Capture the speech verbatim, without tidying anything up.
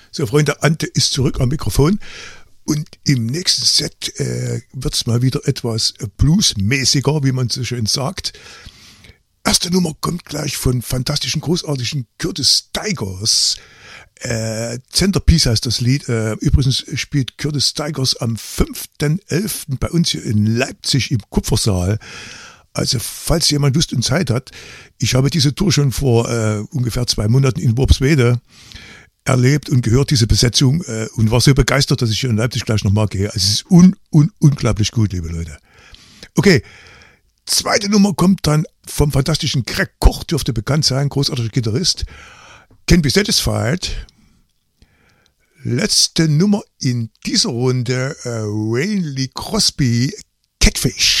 So, Freunde, Ante ist zurück am Mikrofon und im nächsten Set äh, wird es mal wieder etwas bluesmäßiger, wie man so schön sagt. Erste Nummer kommt gleich von fantastischen, großartigen Curtis Stigers. Äh, Centerpiece heißt das Lied. Äh, übrigens spielt Curtis Stigers am fünften elften bei uns hier in Leipzig im Kupfersaal. Also falls jemand Lust und Zeit hat, ich habe diese Tour schon vor äh, ungefähr zwei Monaten in Worpswede erlebt und gehört, diese Besetzung, äh, und war so begeistert, dass ich hier in Leipzig gleich nochmal gehe. Also es ist un, un, unglaublich gut, liebe Leute. Okay, zweite Nummer kommt dann vom fantastischen Greg Koch, dürfte bekannt sein, großartiger Gitarrist. Can Be Satisfied. Letzte Nummer in dieser Runde, äh, Wayne Lee Crosby, Catfish.